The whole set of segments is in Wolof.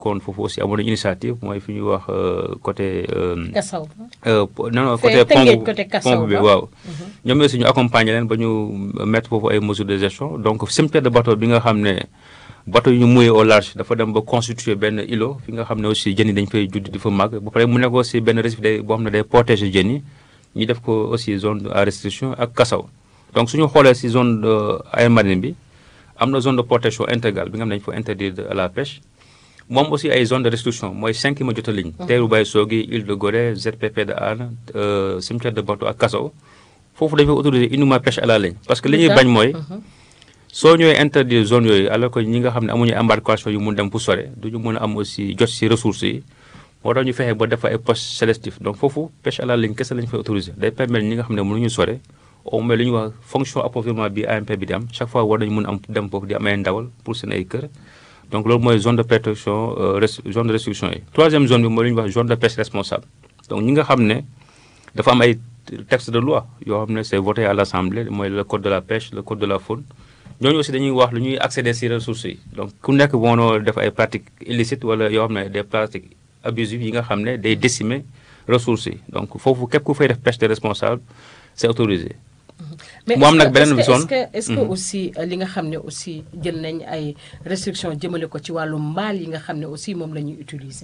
kon foofu aussi amoon nañu initiative mooy fi ñuy wax côté. Kassaw. Non non côté pont bi waaw. Mhm. ñoom aussi ñu accompagner leen ba ñu mettre foofu ay mesures de gestion donc cimetière de bateau bi nga xam ne bateau yu ñu mouillé au large dafa dem ba constituer benn îlot fi nga xam ne aussi jën yi dañ fay judd di fa màgg ba pare mu nekk aussi benn récif boo xam ne day protéger jën yi ñu def ko aussi zone à restriction ak Kassaw donc suñu xoolee si zone aire marine bi am na zone de protection intégrale bi nga xam ne dañu fa interdire à la pêche moom aussi ay zone de restriction mooy 5 yi ma jot a ligne. Teeru Baye Sogui Île de Gorée ZPP de Hann cimetière de bateau ak Kassaw foofu dañu fa autoriser uniquement pêche à la ligne parce que li ñuy bañ mooy soo ñëwee interdire zone yooyu alors que ñi nga xam ne amuñu embarcation yu mun dem pour sore duñu mën a am aussi jot si ressources yi moo tax ñu fexe ba def ay postes sélectifs donc foofu pêche à la ligne kese lañu fay autoriser day permettre ñi nga xam ne mënuñu sore au moins li ñuy wax fonction approvisionnement bi AMP bi di am chaque fois war nañu mën am dem foofu di am ay ndawal pour seen ay kër donc loolu mooy zone de protection zone de restriction yi. Troisième zone bi mooy li ñuy wax zone de pêche responsable donc ñi nga xam ne dafa am ay texte de loi yoo xam ne c'est voté à l'Assemblée mooy le code de la pêche le code de la faune ñooñu aussi dañuy wax lu ñuy accéder ci ressources yi donc ku nekk boonoo def ay pratiques illicites wala yoo xam ne des pratiques abusives yi nga xam ne day décimer ressources yi donc foofu képp ku fay def pêche de responsable c'est autorisé. mais mu am nag beneen zone est-ce que aussi li nga xam ne aussi jël nañ ay restrictions jëmale ko ci wàllu mbaal yi nga xam ne aussi moom la ñuy utiliser.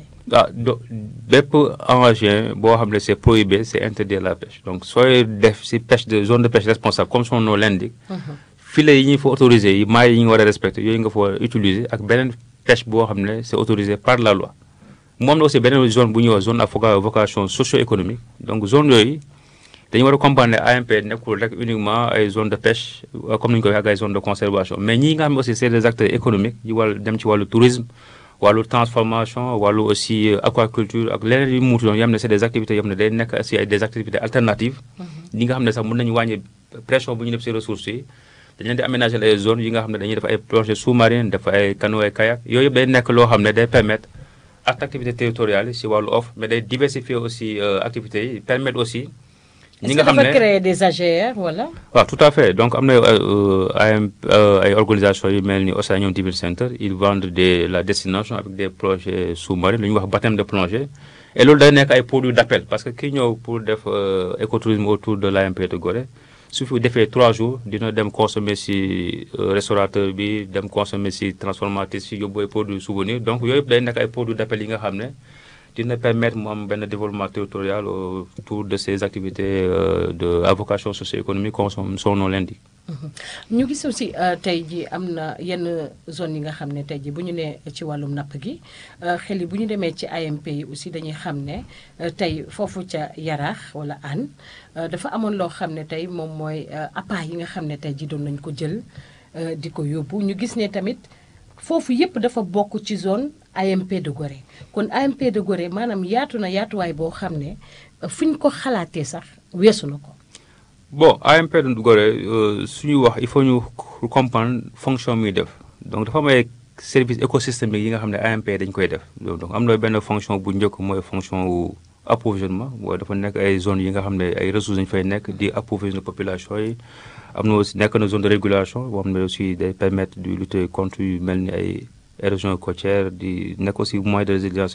bépp engin boo xam ne c'est prohibé c'est interdit à la pêche donc sooy def ci pêche de zone de pêche responsable comme son nom l'indique. Filets yi ñu fa autorisé yi mailles yi ñu war a respecter yooyu nga fa war a utiliser ak beneen pêche boo xam ne c'est autorisé par la loi moom na aussi beneen zone bu ñuy wax zone à vocation socio-économique donc zone yooyu dañu war a comprendre ne AMP nekkul rek uniquement ay zone de pêche comme ni ñu ko waxee ak ay zone de conservation mais ñi nga xam ne aussi c'est des acteurs économiques yi wàllu dem ci wàllu tourisme wàllu transformation wàllu aussi aquaculture ak leneen yu muutu doon yoo xam ne c'est des activités yoo xam ne day nekk aussi ay des activités alternatives ñi nga xam ne sax mën nañu wàññi pression bu ñu def ci ressources yi dañu leen di aménager ay zones yi nga xam ne dañuy def ay plongée sous-marine def ay canoë ay kayak yooyu yëpp day nekk loo xam ne day permettre ak activités territoriales yi ci wàllu offre mais day diversifier aussi activités yi permettre aussi ñi nga xam ne est-ce que dafa créer des AGR wala. waaw tout à fait donc am na ay organisations yu mel ni Océanium Diving Center ils vendent la destination avec des projets sous-marins lu ñuy wax baptême de plongée et loolu day nekk ay produits d'appel parce que kii ñëw pour def écotourisme autour de l'AMP de Gorée su fi defee 3 jours dina dem consommer ci restaurateur bi dem consommer ci transformatrice ci yóbbu ay produits souvenirs donc yooyu yëpp day nekk ay produits d'appel yi nga xam ne dina permettre mu am benn développement territorial autour de ces activités à vocation socio-économique comme son nom l'indique. ñu gis aussi tey jii am na yenn zone yi nga xam ne tey jii bu ñu nee ci wàllum napp gi xel yi bu ñu demee ci AMP yi aussi dañuy xam ne tey foofu ca Yaraax wala Hann dafa amoon loo xam ne tey moom mooy appât yi nga xam ne tey jii doon nañu ko jël di ko yóbbu ñu gis ne tamit foofu yépp dafa bokk ci zone AMP de Gorée kon AMP de Gorée maanaam yaatu na yaatuwaay boo xam ne fu ñu ko xalaatee sax weesu na ko. bon AMP de Gorée suñuy wax il faut ñu comprendre fonction muy def donc dafa am ay services écosystémiques yi nga xam ne AMP dañ koy def donc am na benn fonction bu njëkk mooy fonction wu approvisionnement mooy dafa nekk ay zones yi nga xam ne ay ressources dañu fay nekk di approvisionner population yi am na aussi nekk na zone de régulation boo xam ne aussi day permettre de lutter contre yu mel ni ay érosion côtière di nekk aussi moyen de résilience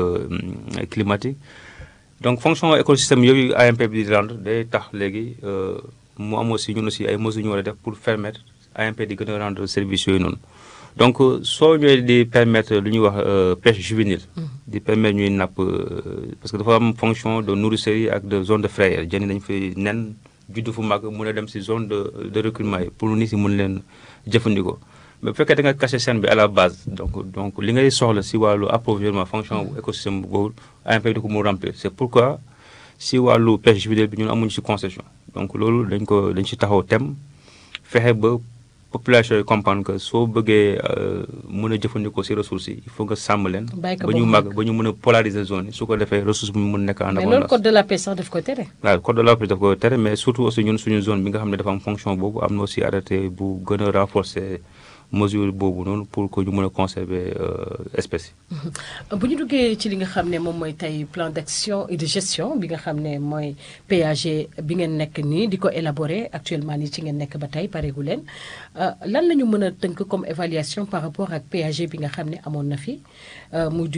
climatique donc fonction écosystème yooyu AMP bi di rendre day tax léegi mu am aussi ñun aussi ay mesures ñu war a def pour permettre AMP di gën a rendre service yooyu noonu donc soo ñëwee di permettre lu ñuy wax pêche juvénile di permettre ñuy napp parce que dafa am fonction de nourricerie ak de zone de frayère jën yi dañu fay nen juddu fu mag mun a dem ci zone de recueillement yi pour nit yi mun leen jëfandikoo mais bu fekkee da nga caché scène bi à la base donc li ngay soxla ci wàllu approvisionnement fonction bu écosystème boobu AMP di ko mu remplir c'est pourquoi ci wàllu pêche juvénile bi ñun amuñu ci concession donc loolu dañ ci taxaw tem fexe ba population yi comprendre que soo bëggee mën a jëfandikoo ci ressources yi il faut nga sàmm leen ba ñu màgg ba ñu mën a polariser zone yi su ko defee ressource bi mu mën nekk en abondance. mais loolu code de la pêche sax daf ko tere. waaw code de la pêche daf ko tere mais surtout aussi ñun suñu zone bi nga xam ne dafa am fonction boobu am na aussi arrêté bu gën a renforcer mesure boobu noonu pour que ñu mën a conserver espèces yi. bu ñu duggee ci li nga xam ne moom mooy tey plan d'action et de gestion bi nga xam ne mooy PAG bi ngeen nekk nii di ko élaborer actuellement nii ci ngeen nekk ba tey pareegu leen lan la ñu mën a tënk comme évaluation par rapport ak PAG bi nga xam ne amoon na fi muy